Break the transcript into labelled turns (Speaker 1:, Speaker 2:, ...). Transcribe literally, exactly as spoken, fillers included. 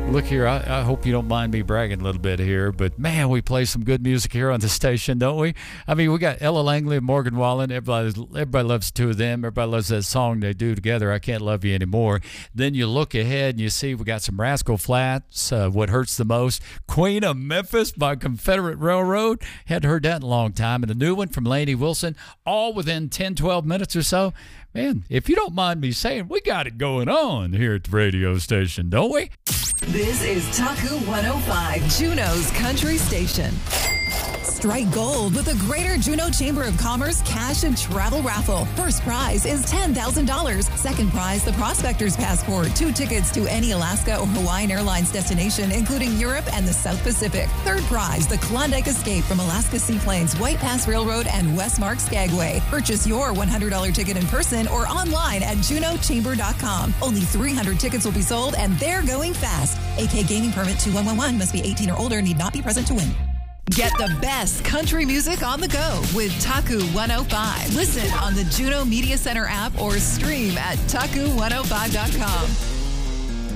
Speaker 1: Look here, I, I hope you don't mind me bragging a little bit here, but man, we play some good music here on the station, don't we? I mean, we got Ella Langley and Morgan Wallen. Everybody, everybody loves the two of them. Everybody loves that song they do together, I Can't Love You Anymore. Then you look ahead and you see we got some Rascal Flatts, uh, What Hurts the Most, Queen of Memphis by Confederate Railroad. Hadn't heard that in a long time. And a new one from Lainey Wilson, all within ten, twelve minutes or so. Man, if you don't mind me saying, we got it going on here at the radio station, don't we?
Speaker 2: This is Taku one oh five, Juneau's country station. Strike gold with the Greater Juneau Chamber of Commerce Cash and Travel Raffle. First prize is ten thousand dollars. Second prize, the Prospector's Passport. Two tickets to any Alaska or Hawaiian Airlines destination, including Europe and the South Pacific. Third prize, the Klondike Escape from Alaska Seaplanes, White Pass Railroad, and Westmark Skagway. Purchase your one hundred dollars ticket in person or online at juneau chamber dot com. Only three hundred tickets will be sold, and they're going fast. A K Gaming Permit two one one one, must be eighteen or older, need not be present to win. Get the best country music on the go with Taku one oh five. Listen on the Juneau Media Center app or stream at taku one oh five dot com.